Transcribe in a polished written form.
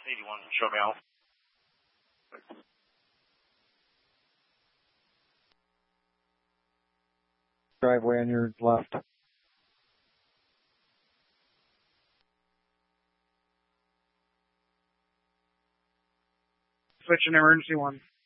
81, show me out. Driveway on your left. Switch an emergency 1.